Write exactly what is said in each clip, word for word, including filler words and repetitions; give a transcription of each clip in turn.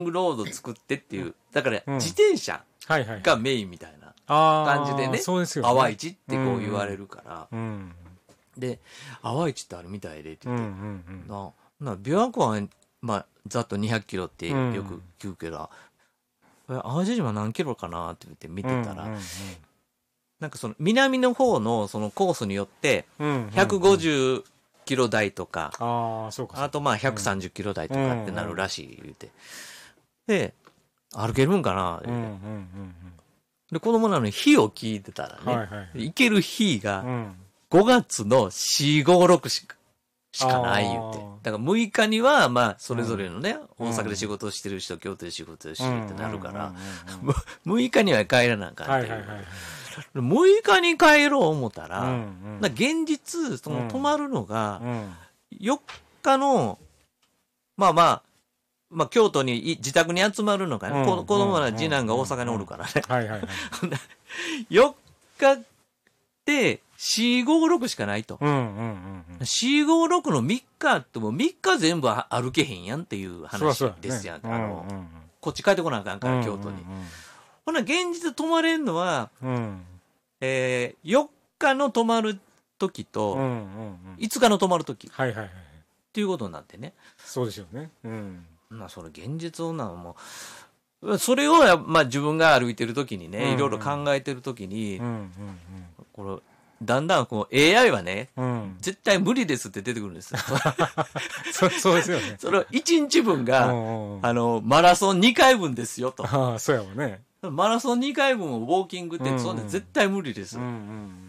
ロード作ってっていう、だから自転車がメインみたいな感じでね、 そうですよね。 淡市ってこう言われるから、 うん、 で、淡市ってあるみたいでって言って、 うんうんうん、 な、な、琵琶湖は、まあ、ざっとにひゃくキロってよく聞くけど、うん、淡路島何キロかなって言って見てたら、うんうんうん、なんかその南の方のそのコースによって、ひゃくごじゅうキロ台とか、 うんうんうん、あ, そうかそうかあとまあひゃくさんじゅっキロ台とかってなるらしい言うて。で、歩けるんかな、うんうんうんうん、で、子供なのに日を聞いてたらね、はいはい、行ける日がごがつのよん、ご、ろくしか、しかない言うて。だからむいかには、まあ、それぞれのね、うん、大阪で仕事をしてる人、京都で仕事をしてるってなるから、むいかには帰らなあかんっていう。はいはいはい、むいかに帰ろう思ったら、うんうん、現実、その泊まるのが、よっかの、まあまあ、まあ、京都に自宅に集まるのかね、うん、子供ら次男が大阪におるからね。よっかでよん、ご、ろくしかないと。うんうんうんうん、よん、ご、ろくのみっかあってもみっか全部歩けへんやんっていう話ですやん。あの、うんうんうん、こっち帰ってこなあかんから、京都に。うんうんうん、ほな、現実泊まれるのは、うんえー、よっかの泊まるときと、うんうんうん、いつかの泊まるとき。はいはいはい。っていうことになってね。 そうですよね。うん。 まあ、それ現実なのも、それを、まあ、自分が歩いてるときにね、うんうん、いろいろ考えてるときに、うんうんうん、これ、だんだんこう エーアイ はね、うん、絶対無理ですって出てくるんですよ。 そ, そうですよね。 それいちにちぶんが、うんうん、あの、マラソンにかいぶんですよと。 ああ、そうやわね。 マラソンにかいぶんをウォーキングって、うんうん、そんな絶対無理です、うんうん。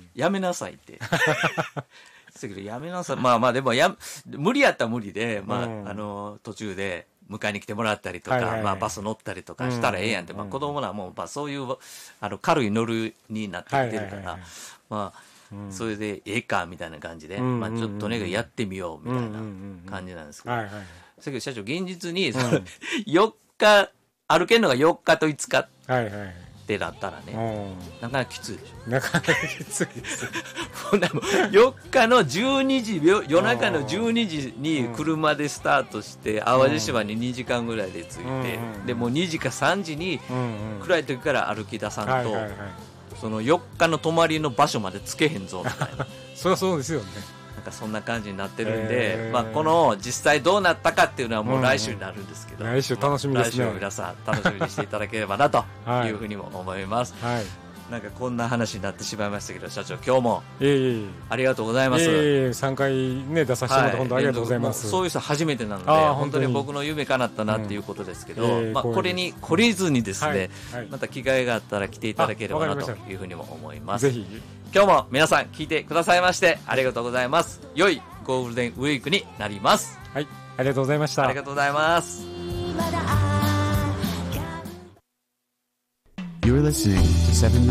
やめなさいって。やめなさい。まあまあ、でもや、無理やったら無理で、まあ、うん、あの、途中で、迎えに来てもらったりとか、はいはいはい、まあバス乗ったりとかしたらええやんって、うんうんうん、まあ子供らもまあそういうあの軽い乗るになってきてるから、はいはいはいはい、まあ、うん、それでええかみたいな感じで、うんうんうん、まあちょっとねやってみようみたいな感じなんですけど、うんうんうん、はいはい、だけど社長現実にその、うん、よっか歩けるのがよっかといつか、はいはいはい、ってなったらね、なかなかきついでしょ。 なかなかきついです。 ほんなもよっかのじゅうにじ、夜中のじゅうにじに車でスタートして、淡路島ににじかんぐらいで着いて、うん、でもうにじかさんじに暗い時から歩き出さんと、はいはいはい、そのよっかの泊まりの場所まで着けへんぞみたいな。 そりゃそうですよね。 なんかそんな感じになってるんで、まあ、この実際どうなったかっていうのはもう来週になるんですけど、 うんうん、来週楽しみですね。 来週皆さん楽しみにしていただければなというふうにも思います。はいはい、なんかこんな話になってしまいましたけど、社長今日もありがとうございます。 えー、さんかい、ね、出させてもらって本当ありがとうございます。 はい、そういう人初めてなので本当に僕の夢叶ったなっていうことですけど、うん、まあ、これに懲りずにですね、はいはい、また機会があったら来ていただければなというふうにも思います。 ぜひ今日も皆さん聞いてくださいましてありがとうございます。良いゴールデンウィークになります。 はい、ありがとうございました。 ありがとうございます。 You're listening to seven